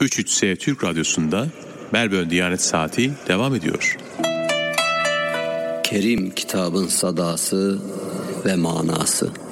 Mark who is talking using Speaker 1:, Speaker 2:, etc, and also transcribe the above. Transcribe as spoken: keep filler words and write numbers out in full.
Speaker 1: üç üç S Türk Radyosu'nda Melbourne Diyanet Saati devam ediyor.
Speaker 2: Kerim kitabın sadası ve manası.